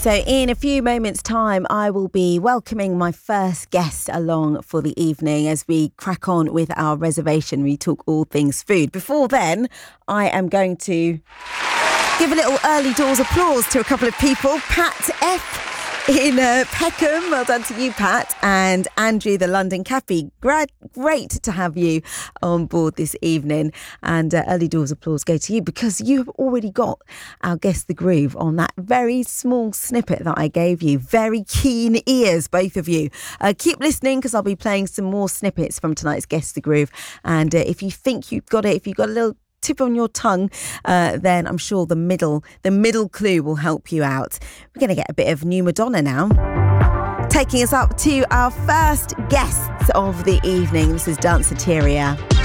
So in a few moments' time, I will be welcoming my first guest along for the evening as we crack on with our reservation. We talk all things food. Before then, I am going to give a little early doors applause to a couple of people. Pat F in Peckham, well done to you, Pat, and Andrew, the London Cappy. Great to have you on board this evening. And early doors applause go to you because you have already got our Guess the Groove on that very small snippet that I gave you. Very keen ears, both of you. Keep listening because I'll be playing some more snippets from tonight's Guess the Groove. And if you think you've got it, if you've got a little tip on your tongue, then I'm sure the middle clue will help you out. We're going to get a bit of new Madonna now, taking us up to our first guests of the evening. This is Danceteria.